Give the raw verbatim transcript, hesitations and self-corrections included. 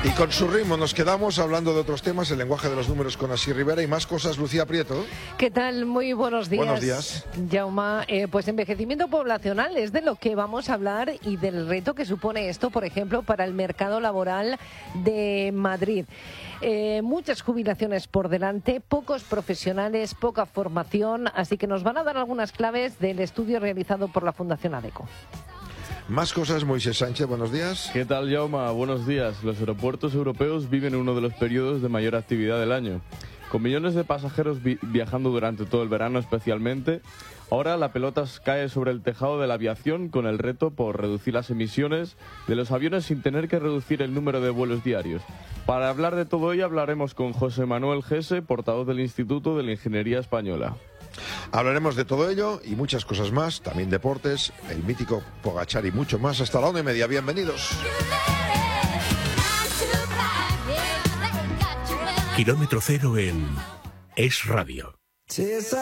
Y con su ritmo nos quedamos hablando de otros temas, el lenguaje de los números con Así Rivera y más cosas. Lucía Prieto. ¿Qué tal? Muy buenos días. Buenos días. Jauma, eh, pues envejecimiento poblacional es de lo que vamos a hablar y del reto que supone esto, por ejemplo, para el mercado laboral de Madrid. Eh, muchas jubilaciones por delante, pocos profesionales, poca formación, así que nos van a dar algunas claves del estudio realizado por la Fundación ADECO. Más cosas, Moisés Sánchez, buenos días. ¿Qué tal, Jauma? Buenos días. Los aeropuertos europeos viven uno de los periodos de mayor actividad del año. Con millones de pasajeros vi- viajando durante todo el verano especialmente, ahora la pelota cae sobre el tejado de la aviación con el reto por reducir las emisiones de los aviones sin tener que reducir el número de vuelos diarios. Para hablar de todo ello hablaremos con José Manuel Gese, portavoz del Instituto de la Ingeniería Española. Hablaremos de todo ello y muchas cosas más, también deportes, el mítico Pogačar y mucho más. Hasta la una y media, bienvenidos. Kilómetro cero en Es Radio.